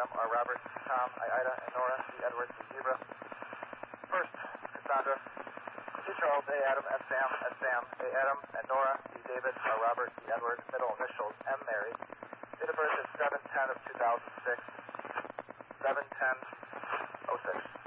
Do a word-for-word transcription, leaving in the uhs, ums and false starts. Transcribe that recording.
Adam, R. Robert, Tom, I. Ida, and Nora, C. Edward, C. Zebra. First, Cassandra. C. Charles, A. Adam, S. Sam, S. Sam, A. Adam, and Nora, C. David, R. Robert, C. Edward, middle initials, M. Mary. Date of birth is seven ten of two thousand six, seven ten oh six.